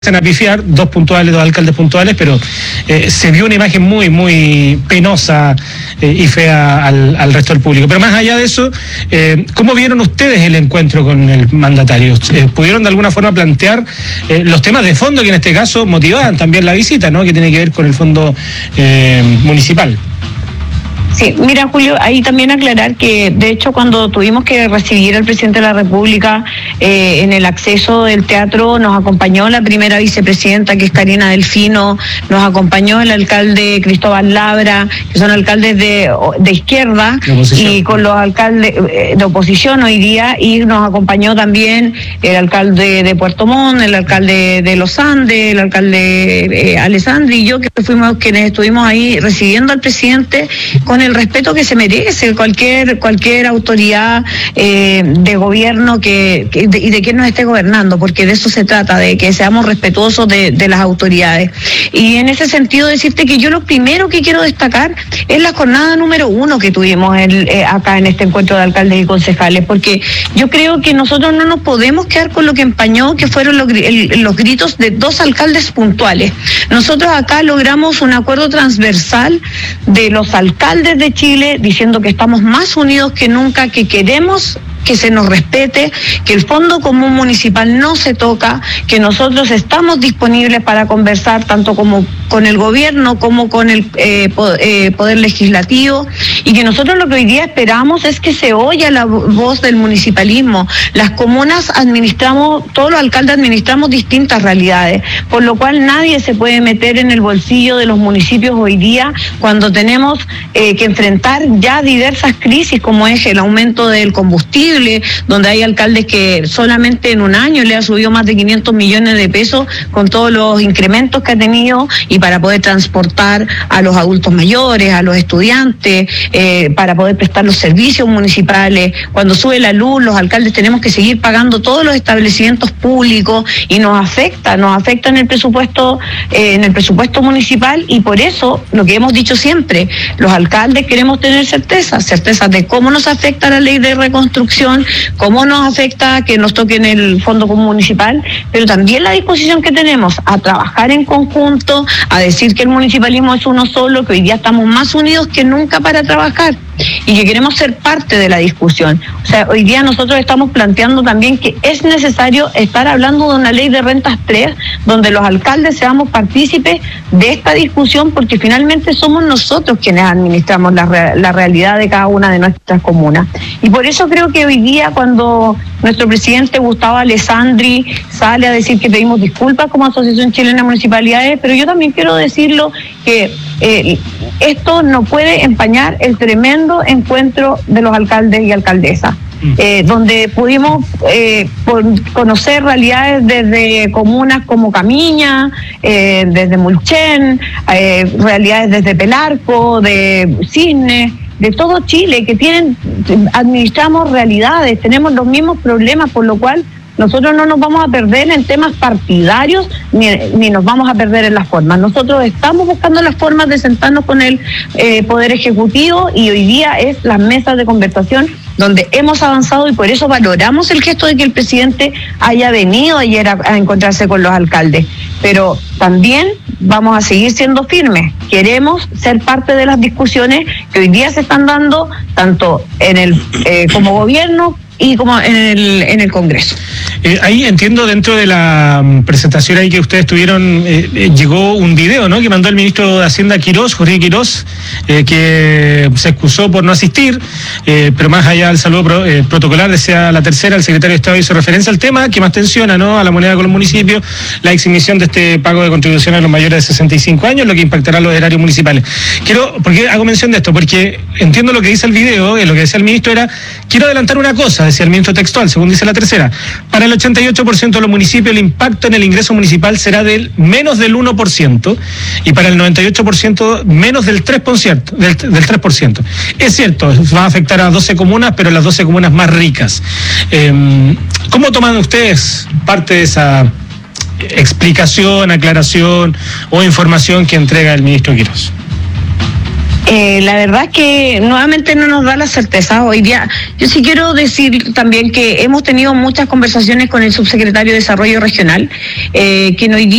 a pifiar, dos alcaldes puntuales, pero se vio una imagen muy penosa y fea al resto del público. Pero más allá de eso, ¿cómo vieron ustedes el encuentro con el mandatario? ¿Pudieron de alguna forma plantear los temas de fondo que en este caso motivaban también la visita, ¿no?, que tiene que ver con el fondo municipal? Sí, mira, Julio, ahí también aclarar que de hecho cuando tuvimos que recibir al presidente de la República en el acceso del teatro, nos acompañó la primera vicepresidenta, que es Karina Delfino, nos acompañó el alcalde Cristóbal Labra, que son alcaldes de izquierda, y con los alcaldes de oposición hoy día, y nos acompañó también el alcalde de Puerto Montt, el alcalde de Los Andes, el alcalde Alessandri y yo, que fuimos quienes estuvimos ahí recibiendo al presidente con el respeto que se merece cualquier autoridad de gobierno y de quien nos esté gobernando, porque de eso se trata, de que seamos respetuosos de las autoridades. Y en ese sentido decirte que yo lo primero que quiero destacar es la jornada número 1 que tuvimos acá en este encuentro de alcaldes y concejales, porque yo creo que nosotros no nos podemos quedar con lo que empañó, que fueron los gritos de dos alcaldes puntuales. Nosotros acá logramos un acuerdo transversal de los alcaldes de Chile diciendo que estamos más unidos que nunca, que queremos que se nos respete, que el Fondo Común Municipal no se toca, que nosotros estamos disponibles para conversar tanto como con el gobierno como con el Poder Legislativo, y que nosotros lo que hoy día esperamos es que se oiga la voz del municipalismo. Las comunas administramos, todos los alcaldes administramos distintas realidades, por lo cual nadie se puede meter en el bolsillo de los municipios hoy día cuando tenemos que enfrentar ya diversas crisis, como es el aumento del combustible, donde hay alcaldes que solamente en un año le ha subido más de 500 millones de pesos con todos los incrementos que ha tenido, y para poder transportar a los adultos mayores, a los estudiantes, para poder prestar los servicios municipales. Cuando sube la luz, los alcaldes tenemos que seguir pagando todos los establecimientos públicos, y nos afecta en el presupuesto municipal. Y por eso, lo que hemos dicho siempre, los alcaldes queremos tener certezas de cómo nos afecta la ley de reconstrucción, cómo nos afecta que nos toque en el Fondo Común Municipal, pero también la disposición que tenemos a trabajar en conjunto, a decir que el municipalismo es uno solo, que hoy día estamos más unidos que nunca para trabajar y que queremos ser parte de la discusión. O sea, hoy día nosotros estamos planteando también que es necesario estar hablando de una ley de rentas 3, donde los alcaldes seamos partícipes de esta discusión, porque finalmente somos nosotros quienes administramos la realidad de cada una de nuestras comunas. Y por eso creo que hoy día, cuando nuestro presidente Gustavo Alessandri sale a decir que pedimos disculpas como Asociación Chilena de Municipalidades, pero yo también quiero decirlo que esto no puede empañar el tremendo encuentro de los alcaldes y alcaldesas, donde pudimos conocer realidades desde comunas como Camiña, desde Mulchen, realidades desde Pelarco, de Cisne, de todo Chile, que administramos realidades, tenemos los mismos problemas, por lo cual nosotros no nos vamos a perder en temas partidarios ni nos vamos a perder en las formas. Nosotros estamos buscando las formas de sentarnos con el Poder Ejecutivo, y hoy día es las mesas de conversación donde hemos avanzado, y por eso valoramos el gesto de que el presidente haya venido ayer a encontrarse con los alcaldes. Pero también vamos a seguir siendo firmes. Queremos ser parte de las discusiones que hoy día se están dando tanto en como gobierno y como en el Congreso. Ahí entiendo, dentro de la presentación ahí que ustedes tuvieron, llegó un video, ¿no?, que mandó el ministro de Hacienda Jorge Quirós, que se excusó por no asistir, pero más allá del saludo protocolar, decía la tercera, el secretario de Estado hizo referencia al tema que más tensiona, ¿no?, a la moneda con los municipios, la exhibición de este pago de contribuciones a los mayores de 65 años, lo que impactará a los erarios municipales. ¿Por qué hago mención de esto? Porque entiendo lo que dice el video, lo que decía el ministro era: quiero adelantar una cosa, decía el ministro textual, según dice la tercera: para el 88% de los municipios el impacto en el ingreso municipal será del menos del 1%, y para el 98% menos del 3%. Del 3%. Es cierto, va a afectar a 12 comunas, pero las 12 comunas más ricas. ¿Cómo toman ustedes parte de esa explicación, aclaración o información que entrega el ministro Quirós? La verdad es que nuevamente no nos da la certeza. Hoy día, yo sí quiero decir también que hemos tenido muchas conversaciones con el subsecretario de Desarrollo Regional, quien hoy día